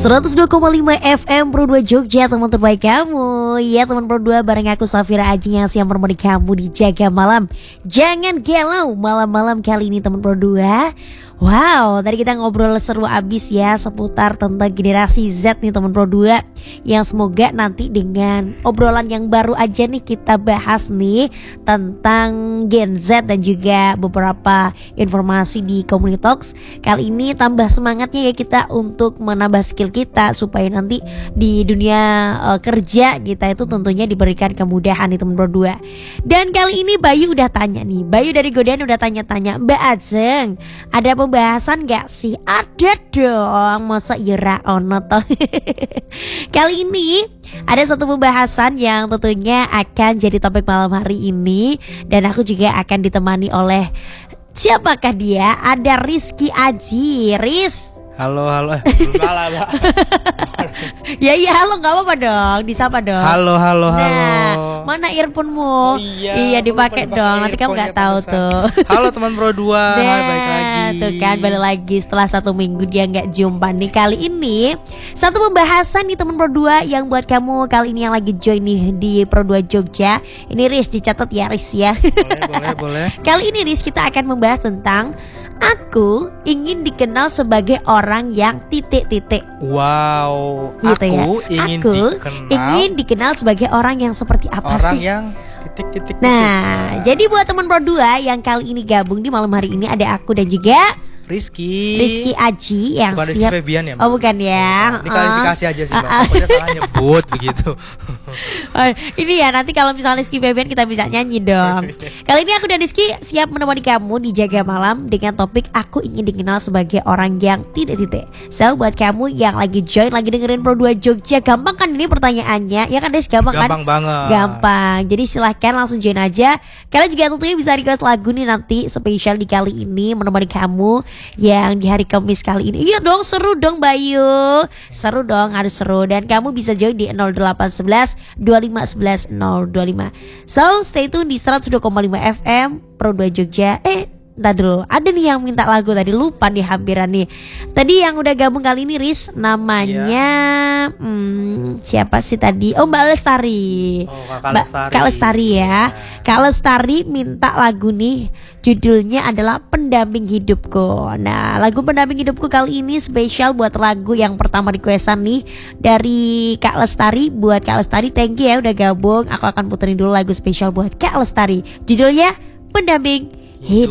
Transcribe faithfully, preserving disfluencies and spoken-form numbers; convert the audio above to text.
seratus dua koma lima F M Pro dua Jogja, teman terbaik kamu. Ya teman Pro dua, bareng aku Safira Aji yang siap menemani kamu di Jaga Malam. Jangan galau malam-malam kali ini teman Pro dua. Wow, tadi kita ngobrol seru abis ya seputar tentang generasi Z nih teman Pro dua. Yang semoga nanti dengan obrolan yang baru aja nih kita bahas nih tentang Gen Z dan juga beberapa informasi di Community Talks. Kali ini tambah semangatnya ya kita untuk menambah skill kita supaya nanti di dunia uh, kerja kita itu tentunya diberikan kemudahan nih teman Pro dua. Dan kali ini Bayu udah tanya nih, Bayu dari Godean udah tanya-tanya, Mbak Ajeng, ada pembahasan gak sih? Ada dong, masa ira ono toh. Kali ini ada satu pembahasan yang tentunya akan jadi topik malam hari ini, dan aku juga akan ditemani oleh siapakah dia? Ada Rizky Aji. Riz. Halo, halo. Eh, belum kalah, Mbak. Ya iya, halo, gak apa-apa dong, disapa dong. Halo, halo, nah, halo. Mana earphone-mu? Oh, iya, iya dipakai dong, nanti kamu gak tahu tuh. Halo teman Pro dua, nah, hai, balik lagi. Tuh kan, balik lagi setelah satu minggu dia gak jumpa nih. Kali ini satu pembahasan nih teman Pro dua yang buat kamu kali ini yang lagi join nih di Pro dua Jogja. Ini Riz, dicatat ya Riz ya. Boleh, boleh, boleh. Kali ini Riz kita akan membahas tentang aku ingin dikenal sebagai orang yang titik-titik. Wow, gitu aku ya. ingin aku dikenal ingin dikenal sebagai orang yang seperti apa orang sih? yang titik-titik. Nah, jadi buat teman Pro dua yang kali ini gabung di malam hari ini ada aku dan juga Rizky Rizky Aji yang bukan siap. Rizky Febian ya, Mbak? Oh bukan ya. Ini klarifikasi aja sih, Mbak. Pokoknya salah nyebut begitu. Oh, ini ya nanti kalau misalnya Rizky Febian kita bisa nyanyi dong. Kali ini aku dan Rizky siap menemani kamu di Jaga Malam dengan topik aku ingin dikenal sebagai orang yang titik-titik. So buat kamu yang lagi join, lagi dengerin Pro dua Jogja, gampang kan ini pertanyaannya? Ya kan Des, gampang, kan? Gampang banget. Gampang. Jadi silahkan langsung join aja. Kalian juga tentunya bisa request lagu nih nanti spesial di kali ini menemani kamu yang di hari Kamis kali ini. Iya dong, seru dong Bayu. Seru dong, harus seru. Dan kamu bisa join di nol delapan satu satu dua lima satu satu nol dua lima. So stay tune di seratus dua koma lima F M Pro dua Jogja. Eh entar dulu, ada nih yang minta lagu tadi, lupa nih hampiran nih. Tadi yang udah gabung kali ini Riz, namanya yeah. hmm, siapa sih tadi? Oh Mbak Lestari. Oh, Kak Lestari. Kak Lestari ya. Yeah. Kak Lestari minta lagu nih, judulnya adalah Pendamping Hidupku. Nah, lagu Pendamping Hidupku kali ini spesial buat lagu yang pertama requestan nih dari Kak Lestari. Buat Kak Lestari, thank you ya udah gabung. Aku akan puterin dulu lagu spesial buat Kak Lestari. Judulnya Pendamping Hidupku.